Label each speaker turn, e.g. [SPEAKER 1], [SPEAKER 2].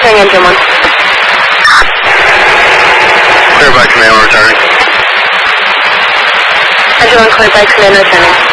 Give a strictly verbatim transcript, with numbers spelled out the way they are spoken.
[SPEAKER 1] clearing engine one.
[SPEAKER 2] Clear by command, we're returning.
[SPEAKER 1] Engine one cleared by command, returning.